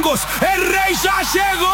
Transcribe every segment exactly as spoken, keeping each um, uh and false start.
rangos, el rey ya llegó.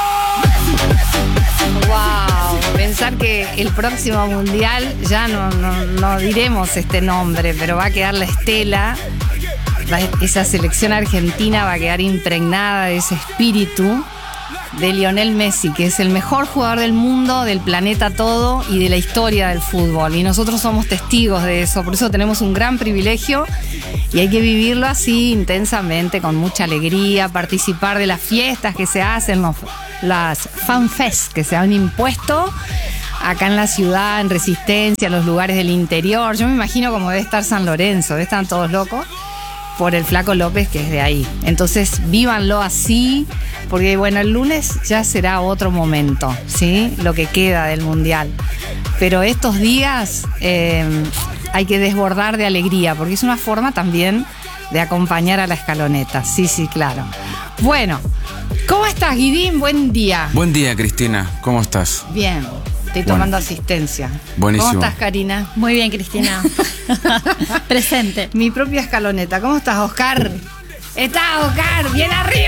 Wow, pensar que el próximo mundial ya no, no, no diremos este nombre, pero va a quedar la estela. Esa selección argentina va a quedar impregnada de ese espíritu de Lionel Messi, que es el mejor jugador del mundo, del planeta todo y de la historia del fútbol. Y nosotros somos testigos de eso, por eso tenemos un gran privilegio y hay que vivirlo así intensamente, con mucha alegría, participar de las fiestas que se hacen, los, las fanfests que se han impuesto acá en la ciudad, en Resistencia, en los lugares del interior. Yo me imagino como debe estar San Lorenzo, están todos locos por el Flaco López, que es de ahí. Entonces, vívanlo así, porque bueno, el lunes ya será otro momento, ¿sí? Lo que queda del Mundial. Pero estos días eh, hay que desbordar de alegría, porque es una forma también de acompañar a la escaloneta. Sí, sí, claro. Bueno, ¿cómo estás, Guidín? Buen día. Buen día, Cristina. ¿Cómo estás? Bien. Estoy tomando bueno. asistencia. Buenísimo. ¿Cómo estás, Karina? Muy bien, Cristina. Presente. Mi propia escaloneta. ¿Cómo estás, Oscar? ¡Está, Oscar! ¡Bien arriba!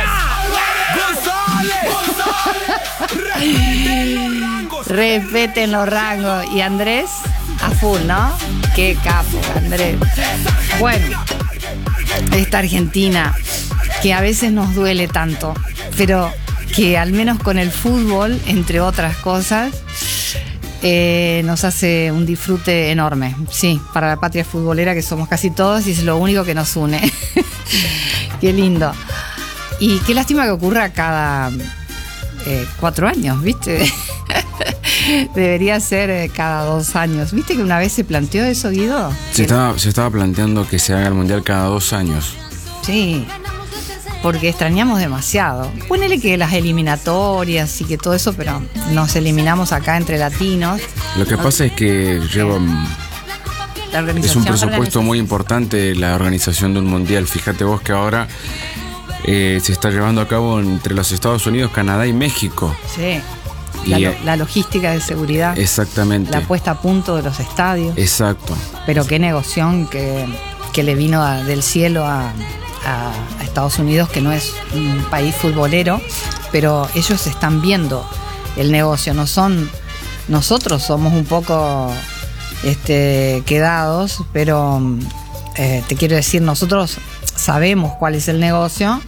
Respeten los rangos. Y Andrés, a full, ¿no? Qué capo, Andrés. Bueno, esta Argentina, que a veces nos duele tanto, pero que al menos con el fútbol, entre otras cosas, Eh, nos hace un disfrute enorme, sí, para la patria futbolera que somos casi todos y es lo único que nos une. Qué lindo. Y qué lástima que ocurra cada eh, cuatro años, ¿viste? Debería ser eh, cada dos años. ¿Viste que una vez se planteó eso, Guido? Se estaba, se estaba planteando que se haga el Mundial cada dos años. Sí, porque extrañamos demasiado. Ponele que las eliminatorias y que todo eso, pero nos eliminamos acá entre latinos. Lo que pasa es que lleva, es un presupuesto muy importante la organización de un mundial. Fíjate vos que ahora eh, se está llevando a cabo entre los Estados Unidos, Canadá y México. Sí. La, lo, la logística de seguridad. Exactamente. La puesta a punto de los estadios. Exacto. Pero qué negoción que, que le vino a, del cielo a... a Estados Unidos, que no es un país futbolero, pero ellos están viendo el negocio, no son, nosotros somos un poco este, quedados, pero eh, te quiero decir, nosotros sabemos cuál es el negocio,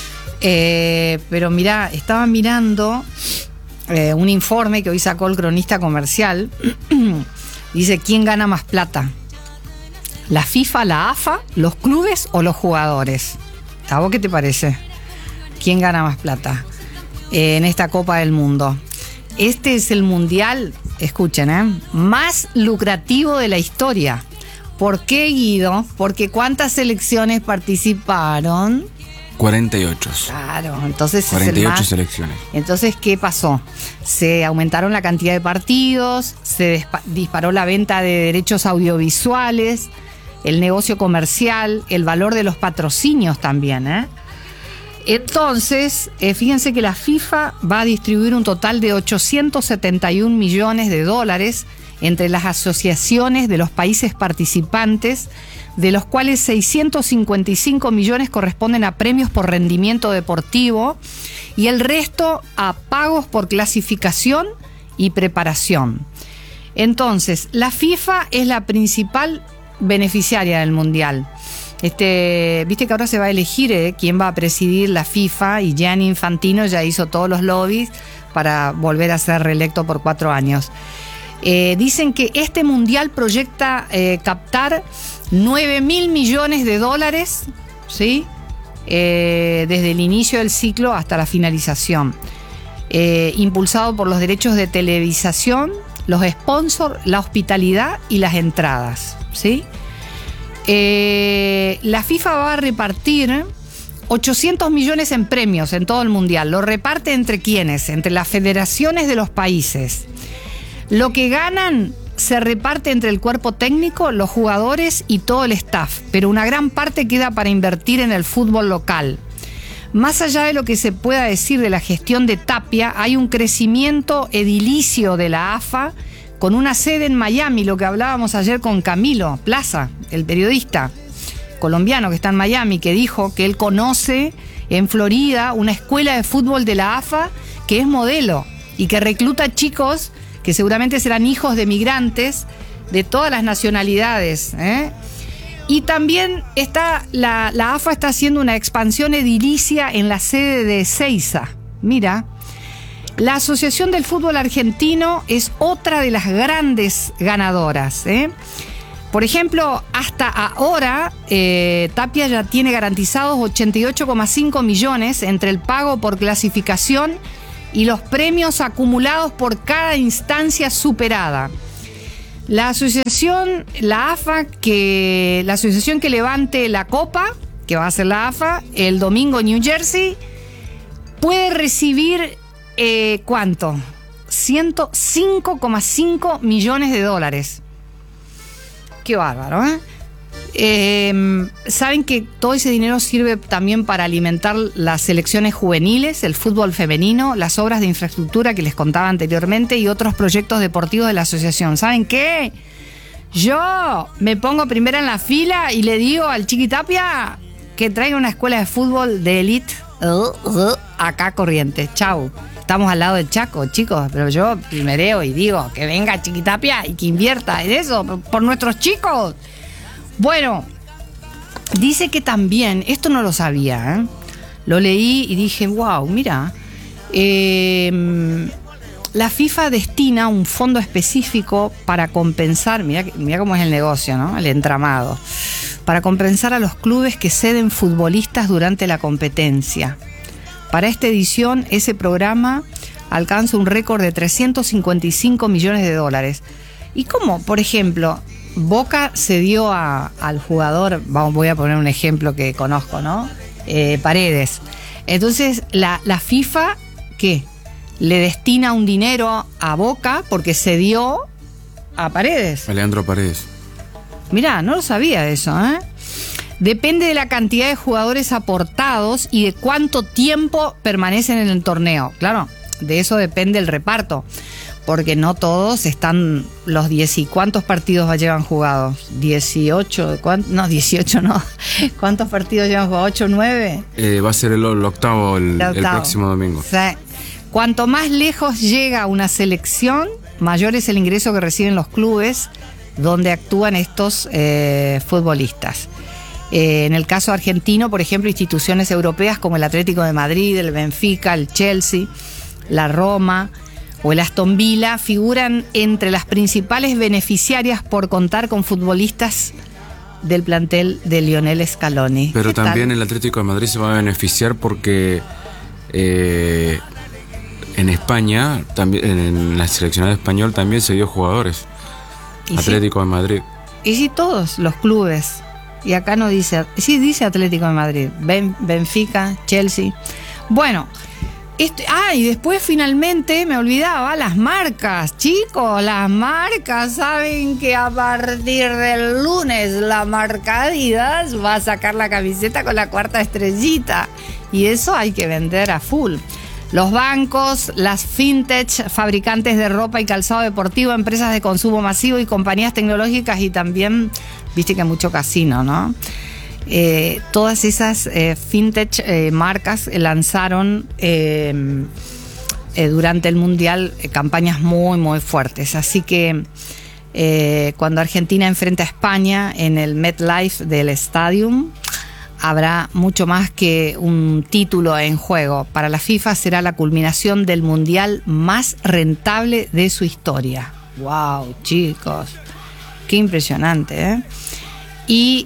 eh, pero mirá, estaba mirando eh, un informe que hoy sacó el Cronista Comercial, dice, ¿quién gana más plata? ¿La FIFA, la A F A, los clubes o los jugadores? ¿A vos qué te parece? ¿Quién gana más plata eh, en esta Copa del Mundo? Este es el mundial, escuchen, ¿eh? más lucrativo de la historia. ¿Por qué, Guido? Porque ¿cuántas selecciones participaron? cuarenta y ocho. Claro, entonces cuarenta y ocho es el más, selecciones. Entonces, ¿qué pasó? Se aumentaron la cantidad de partidos, se disparó la venta de derechos audiovisuales, el negocio comercial, el valor de los patrocinios también, ¿eh? Entonces, eh, fíjense que la FIFA va a distribuir un total de ochocientos setenta y un millones de dólares entre las asociaciones de los países participantes, de los cuales seiscientos cincuenta y cinco millones corresponden a premios por rendimiento deportivo y el resto a pagos por clasificación y preparación. Entonces, la FIFA es la principal beneficiaria del Mundial. Este, viste que ahora se va a elegir eh, quién va a presidir la FIFA y Gianni Infantino ya hizo todos los lobbies para volver a ser reelecto por cuatro años. Eh, dicen que este Mundial proyecta eh, captar nueve mil millones de dólares, ¿sí? Eh, desde el inicio del ciclo hasta la finalización. Eh, impulsado por los derechos de televisación, los sponsors, la hospitalidad y las entradas, ¿sí? Eh, la FIFA va a repartir ochocientos millones en premios en todo el mundial. Lo reparte entre quiénes, entre las federaciones de los países. Lo que ganan se reparte entre el cuerpo técnico, los jugadores y todo el staff, pero una gran parte queda para invertir en el fútbol local. Más allá de lo que se pueda decir de la gestión de Tapia, hay un crecimiento edilicio de la A F A con una sede en Miami, lo que hablábamos ayer con Camilo Plaza, el periodista colombiano que está en Miami, que dijo que él conoce en Florida, una escuela de fútbol de la A F A que es modelo y que recluta chicos que seguramente serán hijos de migrantes de todas las nacionalidades, ¿eh? Y también está la, la A F A está haciendo una expansión edilicia en la sede de Ezeiza. Mira, la Asociación del Fútbol Argentino es otra de las grandes ganadoras, ¿eh? Por ejemplo, hasta ahora, eh, Tapia ya tiene garantizados ochenta y ocho coma cinco millones entre el pago por clasificación y los premios acumulados por cada instancia superada. La asociación, la A F A, que, la asociación que levante la copa, que va a ser la A F A, el domingo en New Jersey, puede recibir, eh, ¿cuánto? ciento cinco coma cinco millones de dólares. Qué bárbaro, ¿eh? Eh, Saben que todo ese dinero sirve también para alimentar las selecciones juveniles, el fútbol femenino, las obras de infraestructura que les contaba anteriormente y otros proyectos deportivos de la asociación. ¿Saben qué? Yo me pongo primera en la fila y le digo al Chiqui Tapia que traiga una escuela de fútbol de élite uh, uh, acá a Corrientes. Chau. Estamos al lado del Chaco, chicos, pero yo primereo y digo que venga Chiqui Tapia y que invierta en eso por nuestros chicos. Bueno, dice que también, esto no lo sabía, ¿eh? Lo leí y dije, wow, mira, eh, la FIFA destina un fondo específico para compensar, mira, mira cómo es el negocio, ¿no? El entramado, para compensar a los clubes que ceden futbolistas durante la competencia. Para esta edición, ese programa alcanza un récord de trescientos cincuenta y cinco millones de dólares. ¿Y cómo? Por ejemplo, Boca cedió a, al jugador, vamos, voy a poner un ejemplo que conozco, ¿no? Eh, Paredes. Entonces, la, la FIFA, ¿qué? Le destina un dinero a Boca porque cedió a Paredes. A Leandro Paredes. Mirá, no lo sabía eso, ¿eh? Depende de la cantidad de jugadores aportados y de cuánto tiempo permanecen en el torneo. Claro, de eso depende el reparto, porque no todos están los diez y cuántos partidos llevan jugados. dieciocho, no, dieciocho no. ¿Cuántos partidos llevan jugados? ¿ocho, nueve? Eh, va a ser el, el octavo, el, el, octavo. el próximo domingo. O sea, cuanto más lejos llega una selección, mayor es el ingreso que reciben los clubes donde actúan estos eh, futbolistas. Eh, en el caso argentino, por ejemplo, instituciones europeas como el Atlético de Madrid, el Benfica, el Chelsea, la Roma o el Aston Villa figuran entre las principales beneficiarias por contar con futbolistas del plantel de Lionel Scaloni. Pero también tal? El Atlético de Madrid se va a beneficiar porque eh, en España, también, en la seleccionada español también se dio jugadores. Atlético sí? de Madrid. Y sí, todos los clubes. Y acá no dice, sí dice Atlético de Madrid, ben, Benfica, Chelsea. Bueno, este, ah, y después finalmente me olvidaba, las marcas, chicos, las marcas saben que a partir del lunes la marca Adidas va a sacar la camiseta con la cuarta estrellita y eso hay que vender a full. Los bancos, las fintech, fabricantes de ropa y calzado deportivo, empresas de consumo masivo y compañías tecnológicas y también, viste que hay mucho casino, ¿no? Eh, todas esas eh, fintech eh, marcas lanzaron eh, eh, durante el Mundial eh, campañas muy, muy fuertes. Así que eh, cuando Argentina enfrenta a España en el MetLife del Stadium, habrá mucho más que un título en juego. Para la FIFA será la culminación del mundial más rentable de su historia. ¡Wow, chicos! ¡Qué impresionante! ¿eh? Y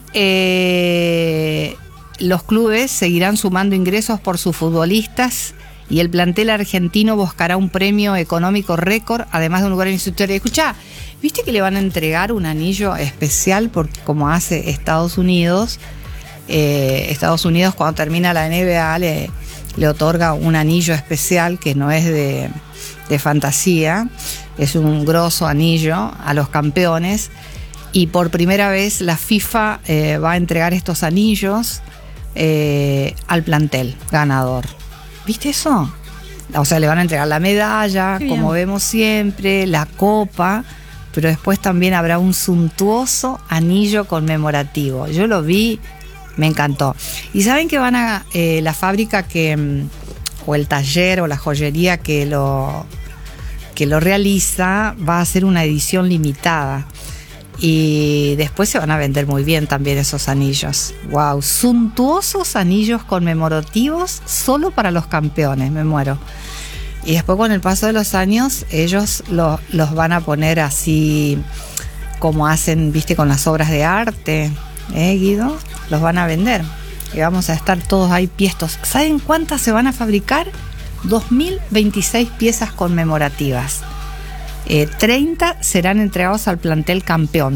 eh, los clubes seguirán sumando ingresos por sus futbolistas y el plantel argentino buscará un premio económico récord, además de un lugar en su historia. Escuchá, ¿viste que le van a entregar un anillo especial porque como hace Estados Unidos? Eh, Estados Unidos cuando termina la N B A le, le otorga un anillo especial que no es de, de fantasía, es un grosso anillo a los campeones y por primera vez la FIFA eh, va a entregar estos anillos eh, al plantel ganador. ¿Viste eso? O sea, le van a entregar la medalla, como vemos siempre, la copa, pero después también habrá un suntuoso anillo conmemorativo. Yo lo vi Me encantó. Y saben que van a eh, la fábrica que o el taller o la joyería que lo que lo realiza va a hacer una edición limitada y después se van a vender muy bien también esos anillos. Wow, suntuosos anillos conmemorativos solo para los campeones, me muero. Y después con el paso de los años ellos lo, los van a poner así como hacen, viste, con las obras de arte, ¿eh, Guido? Los van a vender y vamos a estar todos ahí piestos. ¿Saben cuántas se van a fabricar? dos mil veintiséis piezas conmemorativas. Eh, treinta serán entregados al plantel campeón.